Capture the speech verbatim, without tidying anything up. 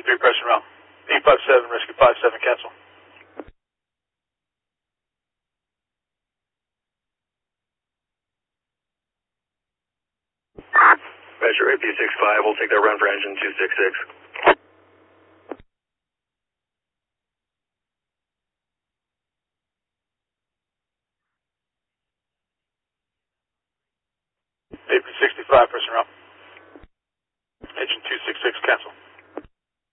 three, pressing around. eight five seven, rescue five seven, cancel. Measure A P six five, we'll take that run for engine two six six.